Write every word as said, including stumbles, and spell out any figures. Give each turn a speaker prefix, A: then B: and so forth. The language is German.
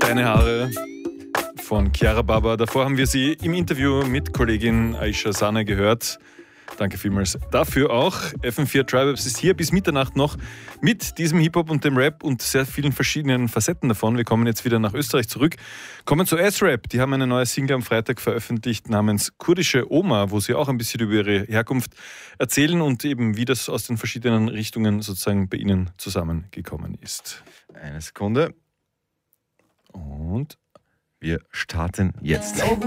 A: Deine Haare von Chiara Baba. Davor haben wir sie im Interview mit Kollegin Aisha Sane gehört. Danke vielmals dafür auch. F M vier Tribes ist hier bis Mitternacht noch mit diesem Hip-Hop und dem Rap und sehr vielen verschiedenen Facetten davon. Wir kommen jetzt wieder nach Österreich zurück. Kommen zu S-Rap. Die haben eine neue Single am Freitag veröffentlicht namens Kurdische Oma, wo sie auch ein bisschen über ihre Herkunft erzählen und eben wie das aus den verschiedenen Richtungen sozusagen bei ihnen zusammengekommen ist.
B: Eine Sekunde.
A: Und
B: wir starten jetzt.